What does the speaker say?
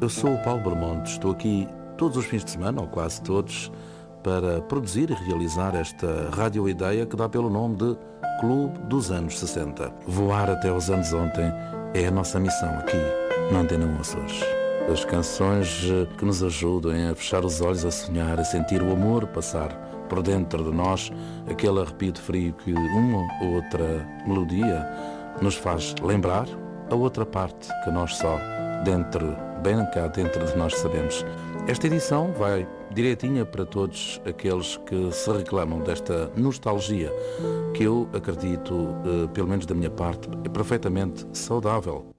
Eu sou o Paulo Bermonte, estou aqui todos os fins de semana, ou quase todos, para produzir e realizar esta radioideia que dá pelo nome de Clube dos Anos 60. Voar até os anos ontem é a nossa missão aqui na Antena 1 Açores. As canções que nos ajudam a fechar os olhos, a sonhar, a sentir o amor passar por dentro de nós, aquele arrepio de frio que uma ou outra melodia nos faz lembrar, a outra parte que nós só bem cá dentro de nós sabemos. Esta edição vai direitinha para todos aqueles que se reclamam desta nostalgia, que eu acredito, pelo menos da minha parte, é perfeitamente saudável.